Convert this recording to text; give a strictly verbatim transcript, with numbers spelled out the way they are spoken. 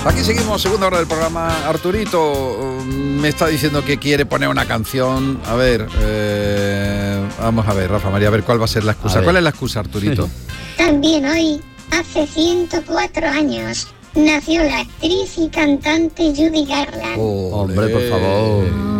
Aquí seguimos, segunda hora del programa. Arturito me está diciendo que quiere poner una canción. A ver, eh, vamos a ver, Rafa María, a ver cuál va a ser la excusa. ¿Cuál es la excusa, Arturito? También hoy, hace ciento cuatro años, nació la actriz y cantante Judy Garland. Oh, hombre, por favor.